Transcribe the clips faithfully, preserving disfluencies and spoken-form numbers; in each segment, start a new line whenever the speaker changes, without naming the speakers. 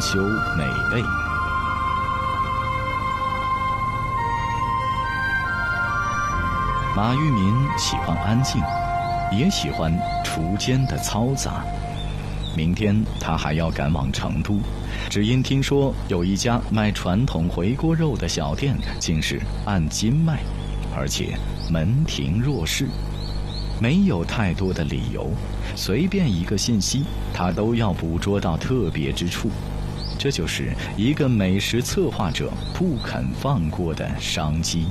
修美味。马玉民喜欢安静，也喜欢锄奸的嘈杂。明天他还要赶往成都，只因听说有一家卖传统回锅肉的小店竟是按斤卖，而且门庭若市。没有太多的理由，随便一个信息他都要捕捉到特别之处，这就是一个美食策划者不肯放过的商机。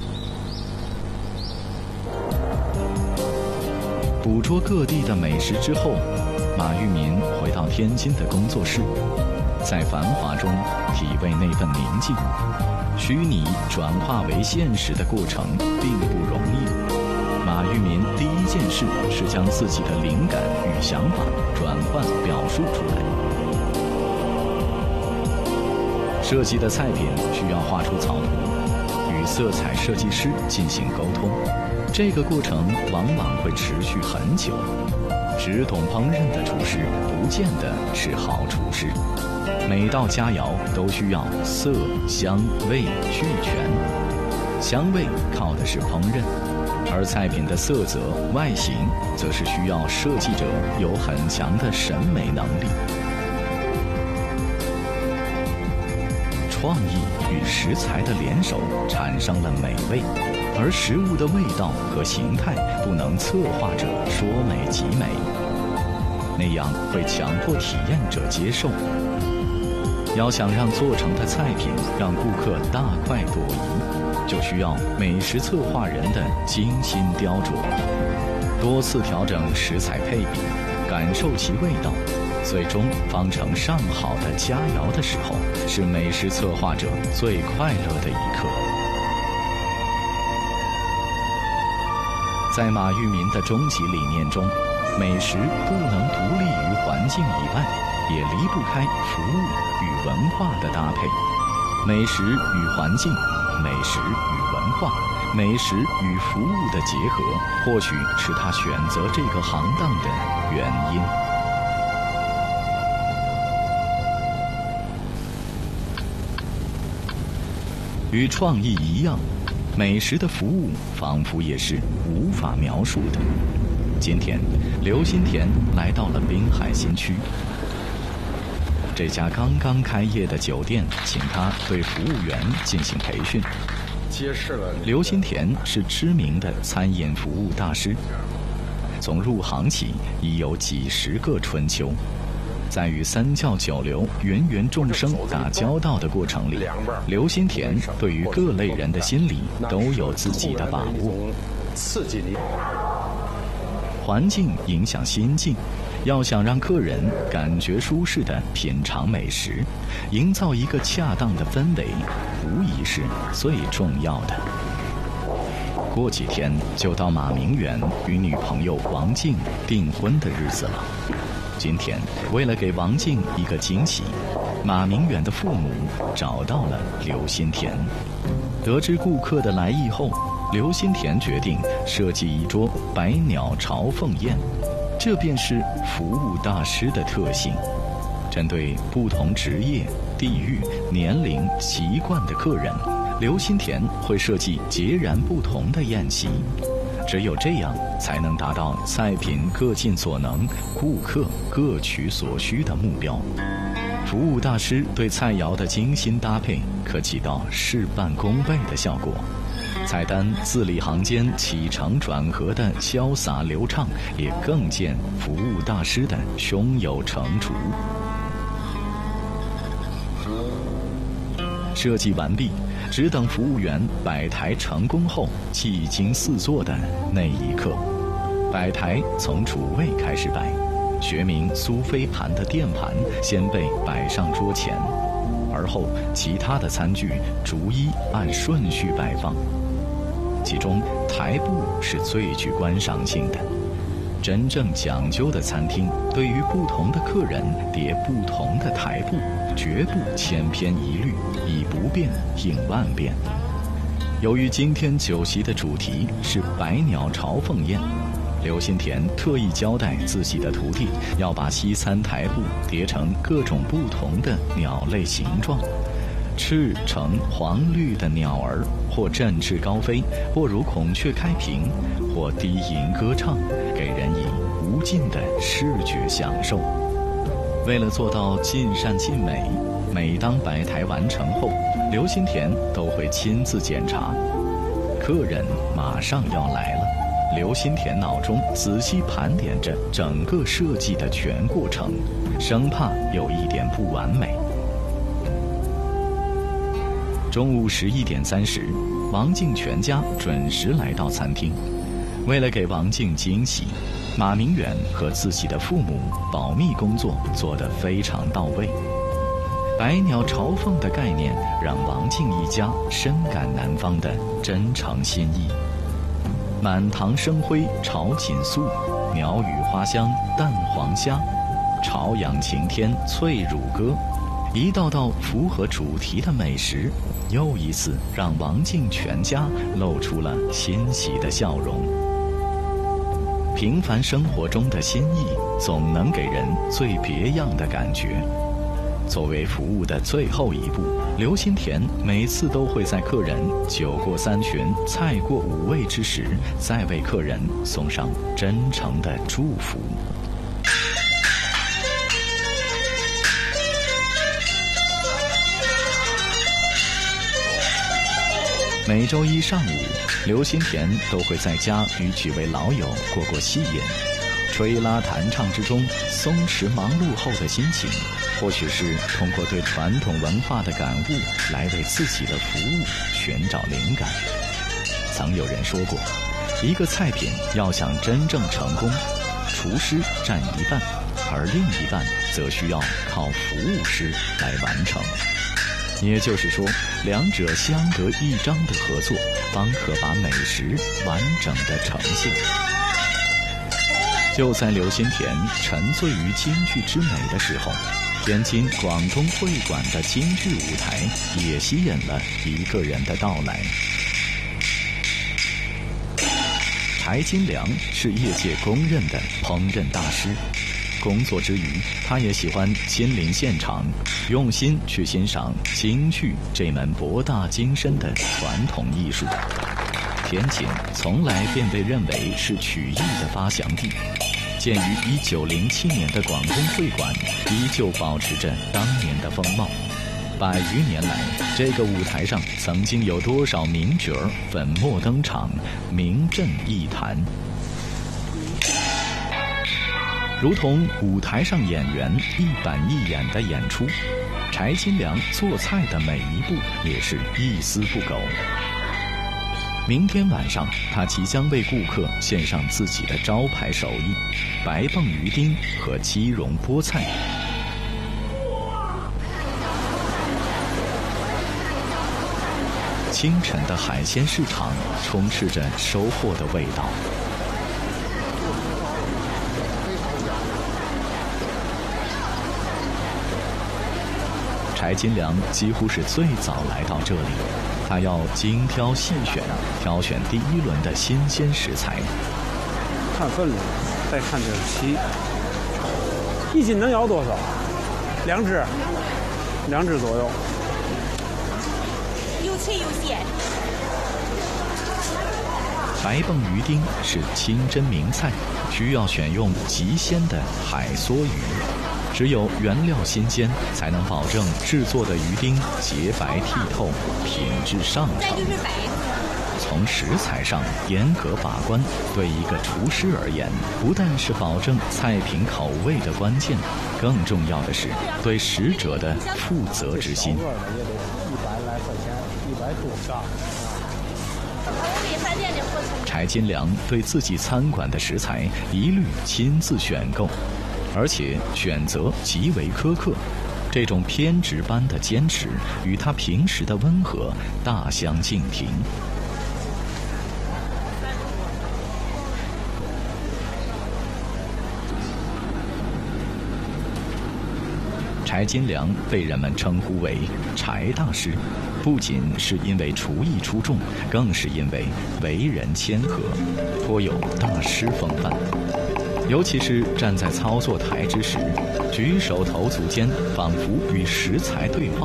捕捉各地的美食之后，马玉民回到天津的工作室，在繁华中体味那份宁静。虚拟转化为现实的过程并不容易。马玉民第一件事是将自己的灵感与想法转换表述出来。设计的菜品需要画出草图，与色彩设计师进行沟通，这个过程往往会持续很久。只懂烹饪的厨师不见得是好厨师，每道佳肴都需要色香味俱全。香味靠的是烹饪，而菜品的色泽外形则是需要设计者有很强的审美能力。创意与食材的联手产生了美味，而食物的味道和形态不能策划者说美即美，那样会强迫体验者接受。要想让做成的菜品让顾客大快朵颐，就需要美食策划人的精心雕琢，多次调整食材配比，感受其味道，最终方成上好的佳肴的时候，是美食策划者最快乐的一刻。在马玉民的终极理念中，美食不能独立于环境以外，也离不开服务与文化的搭配。美食与环境，美食与文化，美食与服务的结合，或许是他选择这个行当的原因。与创意一样，美食的服务仿佛也是无法描述的。今天，刘新田来到了滨海新区。这家刚刚开业的酒店请他对服务员进行培训。
揭示了
刘新田是知名的餐饮服务大师，从入行起已有几十个春秋。在与三教九流、芸芸众生打交道的过程里，刘新田对于各类人的心理都有自己的把握。
刺激力，
环境影响心境，要想让客人感觉舒适地品尝美食，营造一个恰当的氛围，无疑是最重要的。过几天就到马明远与女朋友王静订婚的日子了。今天为了给王静一个惊喜，马明远的父母找到了刘新田。得知顾客的来意后，刘新田决定设计一桌百鸟朝凤宴，这便是服务大师的特性。针对不同职业、地域、年龄、习惯的客人，刘新田会设计截然不同的宴席。只有这样，才能达到菜品各尽所能，顾客各取所需的目标。服务大师对菜肴的精心搭配，可起到事半功倍的效果。菜单字里行间起承转合的潇洒流畅，也更见服务大师的胸有成竹。设计完毕，只等服务员摆台成功后，技惊四座的那一刻。摆台从主位开始摆，学名苏菲盘的垫盘先被摆上桌前，而后其他的餐具逐一按顺序摆放。其中台布是最具观赏性的。真正讲究的餐厅，对于不同的客人叠不同的台布，绝不千篇一律，以不变应万变。由于今天酒席的主题是百鸟朝凤宴， 刘新田特意交代自己的徒弟要把西餐台布叠成各种不同的鸟类形状，赤橙黄绿的鸟儿，或振翅高飞，或如孔雀开屏，或低吟歌唱，给人以无尽的视觉享受。为了做到尽善尽美，每当摆台完成后，刘新田都会亲自检查。客人马上要来了，刘新田脑中仔细盘点着整个设计的全过程，生怕有一点不完美。中午十一点三十，王静全家准时来到餐厅。为了给王静惊喜，马明远和自己的父母保密工作做得非常到位。百鸟朝凤的概念让王静一家深感南方的真诚心意。满堂生辉炒锦素，鸟语花香蛋黄虾，朝阳晴天脆乳鸽，一道道符合主题的美食，又一次让王静全家露出了欣喜的笑容。平凡生活中的心意，总能给人最别样的感觉。作为服务的最后一步，刘新田每次都会在客人酒过三巡、菜过五味之时，再为客人送上真诚的祝福。每周一上午，刘新田都会在家与几位老友过过戏瘾，吹拉弹唱之中松弛忙碌后的心情，或许是通过对传统文化的感悟来为自己的服务寻找灵感。曾有人说过，一个菜品要想真正成功，厨师占一半，而另一半则需要靠服务师来完成。也就是说，两者相得益彰的合作，方可把美食完整的呈现。就在刘新田沉醉于京剧之美的时候，天津广东会馆的京剧舞台也吸引了一个人的到来。柴金良是业界公认的烹饪大师，工作之余，他也喜欢亲临现场，用心去欣赏京剧这门博大精深的传统艺术。天津从来便被认为是曲艺的发祥地，建于一九零七年的广东会馆依旧保持着当年的风貌。百余年来，这个舞台上曾经有多少名角儿粉墨登场，名震一坛。如同舞台上演员一板一眼的演出，柴金良做菜的每一步也是一丝不苟。明天晚上，他即将为顾客献上自己的招牌手艺——白蹦鱼丁和鸡蓉菠菜。清晨的海鲜市场充斥着收获的味道。柴金良几乎是最早来到这里，他要精挑细选，挑选第一轮的新鲜食材。
看分量，再看这个皮，一斤能要多少？两只，两只左右。
又脆又鲜。
白蹦鱼丁是清真名菜，需要选用极鲜的海梭鱼。只有原料新鲜，才能保证制作的鱼丁洁白剔透，品质上乘。从食材上严格把关，对一个厨师而言，不但是保证菜品口味的关键，更重要的是对食者的负责之心。柴金良对自己餐馆的食材一律亲自选购，而且选择极为苛刻，这种偏执般的坚持与他平时的温和大相径庭。柴柴金良被人们称呼为柴大师，不仅是因为厨艺出众，更是因为为人谦和，颇有大师风范。尤其是站在操作台之时，举手投足间仿佛与食材对话。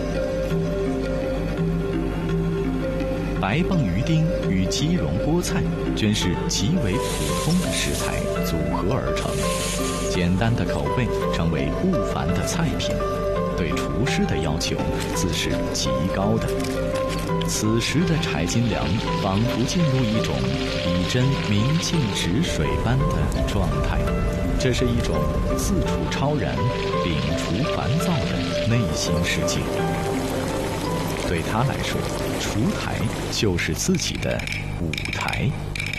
白鲭鱼丁与鸡茸菠菜均是极为普通的食材组合而成，简单的口味成为不凡的菜品，对厨师的要求自是极高的。此时的柴金良仿佛进入一种以真明镜止水般的状态，这是一种自处超然、摒除烦躁的内心世界。对他来说，厨台就是自己的舞台。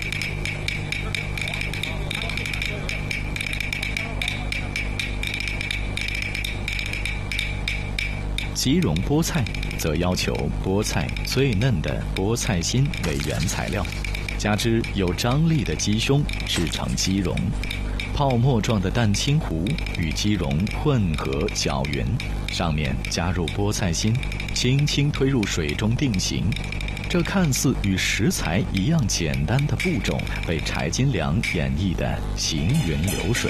鸡茸菠菜则要求菠菜最嫩的菠菜心为原材料，加之有张力的鸡胸制成鸡茸，泡沫状的蛋清糊与鸡茸混合搅匀，上面加入菠菜心，轻轻推入水中定型。这看似与食材一样简单的步骤，被柴金良演绎得行云流水。